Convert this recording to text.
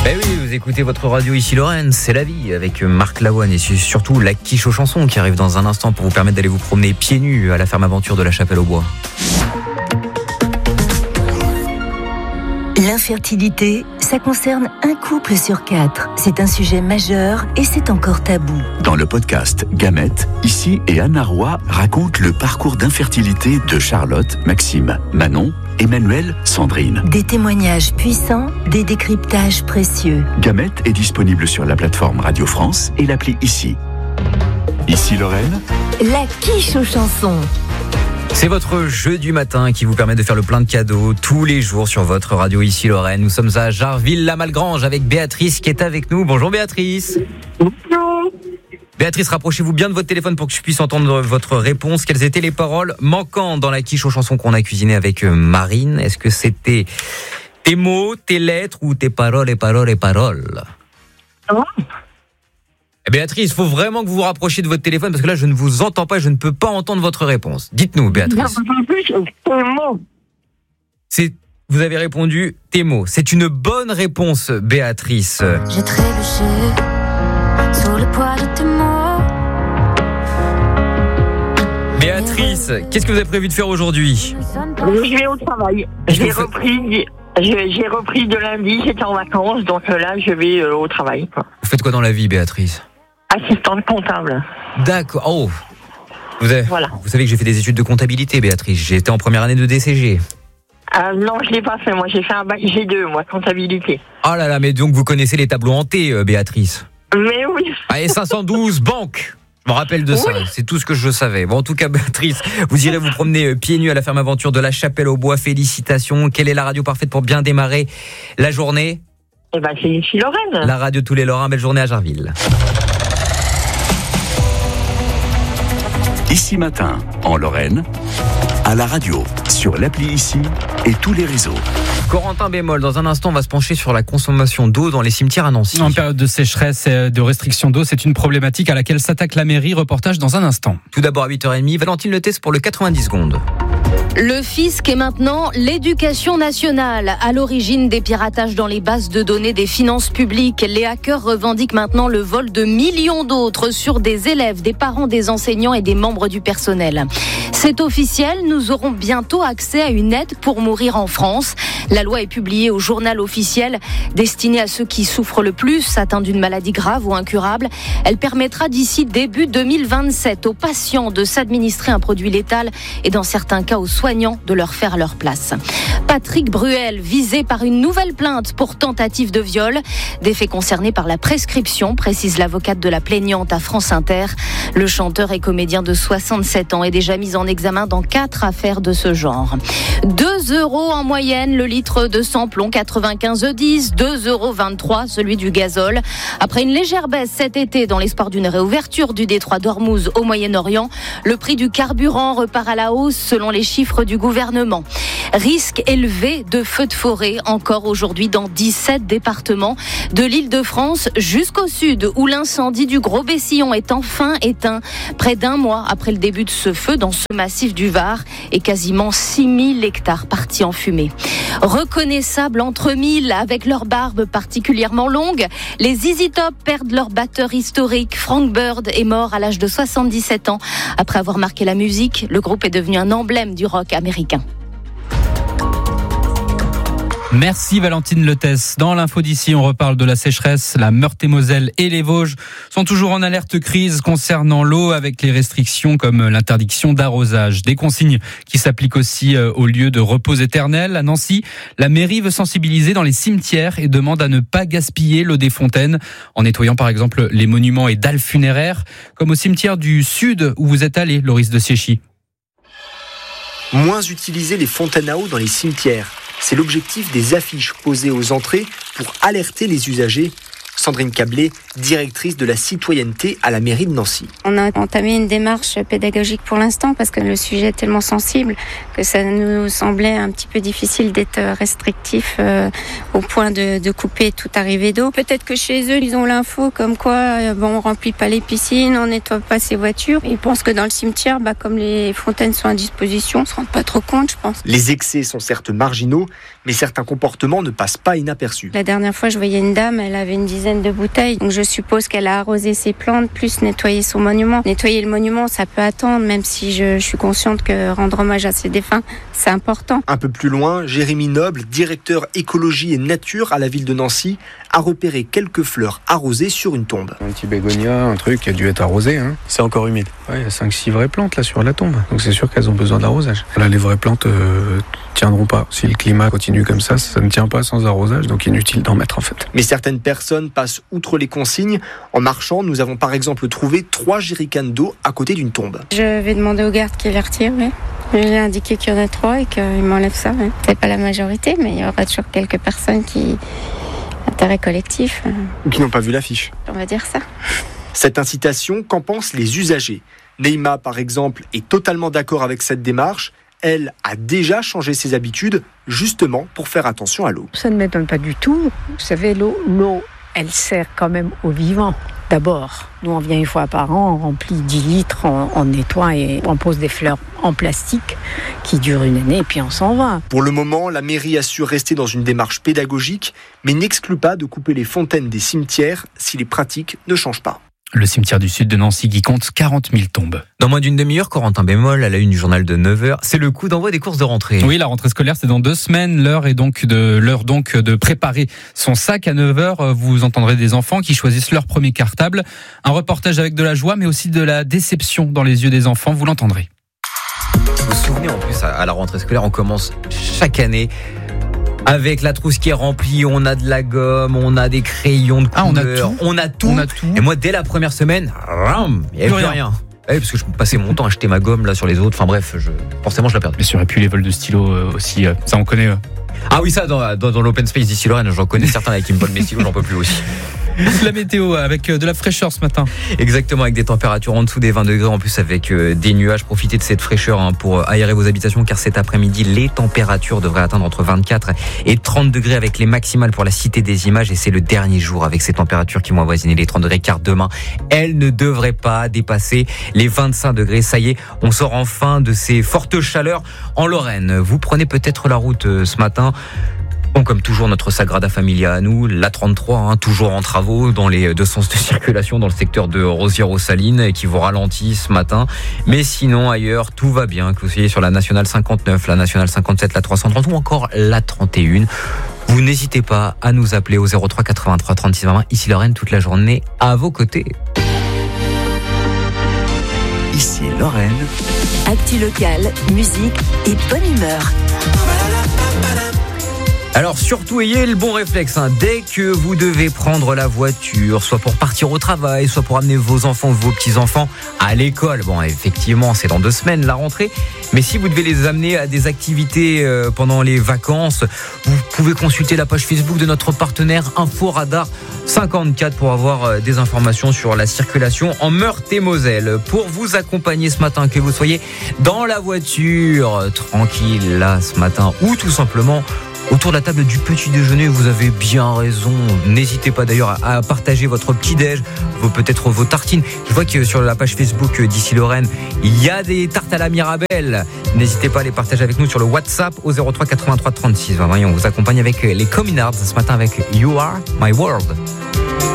Ben oui, vous écoutez votre radio ici Lorraine, c'est la vie avec Marc Lavoine et surtout la quiche aux chansons qui arrive dans un instant pour vous permettre d'aller vous promener pieds nus à la ferme aventure de la Chapelle-aux-Bois. L'infertilité, ça concerne un couple sur 4. C'est un sujet majeur et c'est encore tabou. Dans le podcast Gamètes, ici et Anna Roy raconte le parcours d'infertilité de Charlotte, Maxime, Manon, Emmanuel, Sandrine. Des témoignages puissants, des décryptages précieux. Gamètes est disponible sur la plateforme Radio France et l'appli Ici. Ici Lorraine. La quiche aux chansons. C'est votre jeu du matin qui vous permet de faire le plein de cadeaux tous les jours sur votre radio ici Lorraine. Nous sommes à Jarville-la-Malgrange avec Béatrice qui est avec nous. Bonjour Béatrice. Bonjour. Béatrice, rapprochez-vous bien de votre téléphone pour que je puisse entendre votre réponse. Quelles étaient les paroles manquantes dans la quiche aux chansons qu'on a cuisiné avec Marine? Est-ce que c'était tes mots, tes lettres ou tes paroles et paroles et paroles? Oh. Béatrice, il faut vraiment que vous vous rapprochiez de votre téléphone parce que là, je ne vous entends pas et je ne peux pas entendre votre réponse. Dites-nous, Béatrice. Vous avez répondu tes mots. C'est une bonne réponse, Béatrice. J'ai trébuché sous le poids de tes mots. Béatrice, qu'est-ce que vous avez prévu de faire aujourd'hui? Je vais au travail. J'ai repris de lundi, j'étais en vacances, donc là, je vais au travail. Vous faites quoi dans la vie, Béatrice? Assistante comptable. D'accord. Oh. Voilà. Vous savez que j'ai fait des études de comptabilité, Béatrice. J'ai été en première année de DCG. Non, je l'ai pas fait. Moi, j'ai fait un bac G2, moi, comptabilité. Oh là là, mais donc vous connaissez les tableaux hantés, Béatrice. Mais oui. Allez, 512, banque. Je me rappelle de ça, c'est tout ce que je savais. Bon, en tout cas, Béatrice, vous irez vous promener pieds nus à la ferme aventure de la Chapelle-aux-Bois. Félicitations. Quelle est la radio parfaite pour bien démarrer la journée? Eh ben, c'est ici Lorraine. La radio de tous les Lorrains. Belle journée à Jarville. Ici matin, en Lorraine, à la radio, sur l'appli Ici et tous les réseaux. Corentin Bémol, dans un instant, on va se pencher sur la consommation d'eau dans les cimetières à Nancy. En période de sécheresse et de restriction d'eau, c'est une problématique à laquelle s'attaque la mairie. Reportage dans un instant. Tout d'abord à 8h30, Valentine Letes pour le 90 secondes. Le fisc est maintenant l'éducation nationale. À l'origine des piratages dans les bases de données des finances publiques, les hackers revendiquent maintenant le vol de millions d'autres sur des élèves, des parents, des enseignants et des membres du personnel. C'est officiel, nous aurons bientôt accès à une aide pour mourir en France. La loi est publiée au journal officiel, destinée à ceux qui souffrent le plus, atteints d'une maladie grave ou incurable. Elle permettra d'ici début 2027 aux patients de s'administrer un produit létal et dans certains cas aux soignants de leur faire leur place. Patrick Bruel, visé par une nouvelle plainte pour tentative de viol. Des faits concernés par la prescription, précise l'avocate de la plaignante à France Inter. Le chanteur et comédien de 67 ans est déjà mis en examen dans 4 affaires de ce genre. 2 € en moyenne le litre de samplon 95E10, 2,23 € celui du gazole. Après une légère baisse cet été dans l'espoir d'une réouverture du détroit d'Ormuz au Moyen-Orient, le prix du carburant repart à la hausse selon les chiffres du gouvernement. Risque élevé de feux de forêt encore aujourd'hui dans 17 départements, de l'Île-de-France jusqu'au sud où l'incendie du Gros Bessillon est enfin éteint. Près d'un mois après le début de ce feu dans ce massif du Var et quasiment 6000 hectares partis en fumée. Reconnaissables entre mille avec leur barbe particulièrement longue, les ZZ Top perdent leur batteur historique. Frank Bird est mort à l'âge de 77 ans. Après avoir marqué la musique, le groupe est devenu un emblème du rock américain. Merci Valentine Letes. Dans l'info d'ici, on reparle de la sécheresse. La Meurthe-et-Moselle et les Vosges sont toujours en alerte crise concernant l'eau avec les restrictions comme l'interdiction d'arrosage. Des consignes qui s'appliquent aussi aux lieux de repos éternel. À Nancy, la mairie veut sensibiliser dans les cimetières et demande à ne pas gaspiller l'eau des fontaines en nettoyant par exemple les monuments et dalles funéraires, comme au cimetière du Sud où vous êtes allé, Loris de Siéchy. Moins utiliser les fontaines à eau dans les cimetières. C'est l'objectif des affiches posées aux entrées pour alerter les usagers Sandrine Cablé, directrice de la citoyenneté à la mairie de Nancy. On a entamé une démarche pédagogique pour l'instant parce que le sujet est tellement sensible que ça nous semblait un petit peu difficile d'être restrictif au point de couper toute arrivée d'eau. Peut-être que chez eux, ils ont l'info comme quoi on remplit pas les piscines, on nettoie pas ses voitures. Ils pensent que dans le cimetière, comme les fontaines sont à disposition, on se rend pas trop compte, je pense. Les excès sont certes marginaux, mais certains comportements ne passent pas inaperçus. La dernière fois, je voyais une dame, elle avait une dizaine de bouteilles. Donc je suppose qu'elle a arrosé ses plantes, plus nettoyé son monument. Nettoyer le monument, ça peut attendre, même si je suis consciente que rendre hommage à ses défunts, c'est important. Un peu plus loin, Jérémy Noble, directeur écologie et nature à la ville de Nancy, a repéré quelques fleurs arrosées sur une tombe. Un petit bégonia, un truc qui a dû être arrosé. C'est encore humide. Ouais, il y a 5-6 vraies plantes là sur la tombe. Donc c'est sûr qu'elles ont besoin d'arrosage. Là, les vraies plantes tiendront pas. Si le climat continue comme ça ne tient pas sans arrosage, donc inutile d'en mettre en fait. Mais certaines personnes passent outre les consignes. En marchant, nous avons par exemple trouvé 3 jerrycans d'eau à côté d'une tombe. Je vais demander aux gardes qu'ils les retirent, oui. J'ai indiqué qu'il y en a 3 et qu'ils m'enlèvent ça. Oui. C'est pas la majorité, mais il y aura toujours quelques personnes qui... Intérêt collectif. Qui n'ont pas vu l'affiche. On va dire ça. Cette incitation, qu'en pensent les usagers ? Neima, par exemple, est totalement d'accord avec cette démarche. Elle a déjà changé ses habitudes, justement pour faire attention à l'eau. Ça ne m'étonne pas du tout. Vous savez, l'eau, elle sert quand même aux vivants. D'abord, nous on vient une fois par an, on remplit 10 litres, on nettoie et on pose des fleurs en plastique qui durent une année et puis on s'en va. Pour le moment, la mairie assure rester dans une démarche pédagogique, mais n'exclut pas de couper les fontaines des cimetières si les pratiques ne changent pas. Le cimetière du sud de Nancy qui compte 40 000 tombes. Dans moins d'une demi-heure, Corentin Bémol à la une du journal de 9h. C'est le coup d'envoi des courses de rentrée. Oui, la rentrée scolaire, c'est dans 2 semaines. L'heure est donc de préparer son sac à 9h. Vous entendrez des enfants qui choisissent leur premier cartable. Un reportage avec de la joie, mais aussi de la déception dans les yeux des enfants. Vous l'entendrez. Vous vous souvenez, en plus, à la rentrée scolaire, on commence chaque année avec la trousse qui est remplie, on a de la gomme, on a des crayons de couleur, on a tout. Et moi, dès la première semaine, il n'y avait plus rien. Oui, parce que je passais mon temps à acheter ma gomme là sur les autres. Enfin bref, forcément je la perdais. Bien sûr, et puis les vols de stylo aussi, ça on connaît. Ah oui, ça dans l'open space d'ici Lorraine, j'en connais certains avec qui me volent mes stylos, j'en peux plus aussi. La météo avec de la fraîcheur ce matin. Exactement, avec des températures en dessous des 20 degrés, en plus avec des nuages. Profitez de cette fraîcheur pour aérer vos habitations, car cet après-midi, les températures devraient atteindre entre 24 et 30 degrés avec les maximales pour la Cité des Images. Et c'est le dernier jour avec ces températures qui vont avoisiner les 30 degrés, car demain, elles ne devraient pas dépasser les 25 degrés. Ça y est, on sort enfin de ces fortes chaleurs en Lorraine. Vous prenez peut-être la route ce matin. Bon, comme toujours, notre Sagrada Familia à nous, la 33, toujours en travaux dans les 2 sens de circulation dans le secteur de Rosières-aux-Salines qui vous ralentit ce matin. Mais sinon, ailleurs, tout va bien. Que vous soyez sur la Nationale 59, la Nationale 57, la 330 ou encore la 31. Vous n'hésitez pas à nous appeler au 03 83 36 20. Ici Lorraine, toute la journée à vos côtés. Ici Lorraine. Actu locale, musique et bonne humeur. Alors surtout ayez le bon réflexe, dès que vous devez prendre la voiture, soit pour partir au travail, soit pour amener vos enfants ou vos petits-enfants à l'école. Bon, effectivement, c'est dans 2 semaines la rentrée, mais si vous devez les amener à des activités pendant les vacances, vous pouvez consulter la page Facebook de notre partenaire Inforadar 54 pour avoir des informations sur la circulation en Meurthe-et-Moselle. Pour vous accompagner ce matin, que vous soyez dans la voiture, tranquille là ce matin, ou tout simplement autour de la table du petit déjeuner, vous avez bien raison. N'hésitez pas d'ailleurs à partager votre petit-déj, peut-être vos tartines. Je vois que sur la page Facebook d'Ici Lorraine, il y a des tartes à la Mirabelle. N'hésitez pas à les partager avec nous sur le WhatsApp au 03 83 36 20. Et on vous accompagne avec les Communards ce matin avec You Are My World.